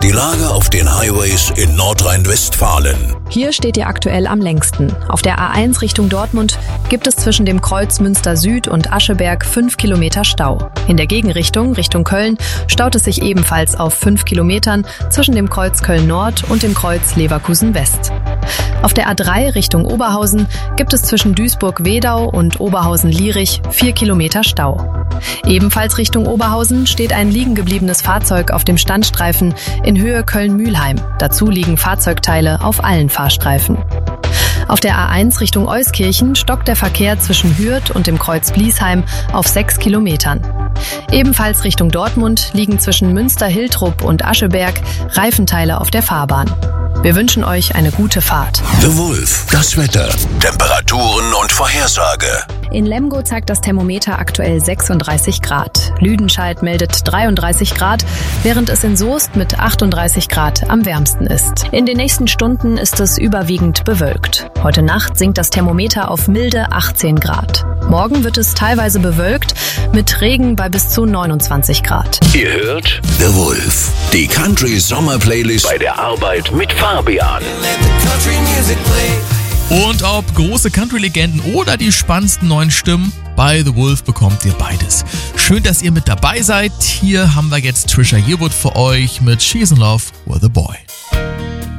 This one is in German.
Die Lage auf den Highways in Nordrhein-Westfalen. Hier steht ihr aktuell am längsten. Auf der A1 Richtung Dortmund gibt es zwischen dem Kreuz Münster Süd und Ascheberg 5 Kilometer Stau. In der Gegenrichtung, Richtung Köln, staut es sich ebenfalls auf 5 Kilometern zwischen dem Kreuz Köln Nord und dem Kreuz Leverkusen West. Auf der A3 Richtung Oberhausen gibt es zwischen Duisburg-Wedau und Oberhausen-Lierich 4 Kilometer Stau. Ebenfalls Richtung Oberhausen steht ein liegen gebliebenes Fahrzeug auf dem Standstreifen in Höhe Köln-Mühlheim. Dazu liegen Fahrzeugteile auf allen Fahrstreifen. Auf der A1 Richtung Euskirchen stockt der Verkehr zwischen Hürth und dem Kreuz Bliesheim auf 6 Kilometern. Ebenfalls Richtung Dortmund liegen zwischen Münster-Hiltrup und Ascheberg Reifenteile auf der Fahrbahn. Wir wünschen euch eine gute Fahrt. The Wolf, das Wetter, Temperaturen und Vorhersage. In Lemgo zeigt das Thermometer aktuell 36 Grad. Lüdenscheid meldet 33 Grad, während es in Soest mit 38 Grad am wärmsten ist. In den nächsten Stunden ist es überwiegend bewölkt. Heute Nacht sinkt das Thermometer auf milde 18 Grad. Morgen wird es teilweise bewölkt, mit Regen bei bis zu 29 Grad. Ihr hört The Wolf, die Country-Sommer-Playlist bei der Arbeit mit Fabian. Und ob große Country-Legenden oder die spannendsten neuen Stimmen, bei The Wolf bekommt ihr beides. Schön, dass ihr mit dabei seid. Hier haben wir jetzt Trisha Yearwood für euch mit She's in Love with a Boy.